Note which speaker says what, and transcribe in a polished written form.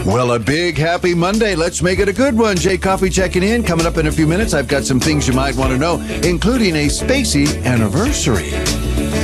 Speaker 1: Well, a big happy Monday. Let's make it a good one. Jay Coffee checking in. Coming up in a few minutes, I've got some things you might want to know, including a Spacey anniversary.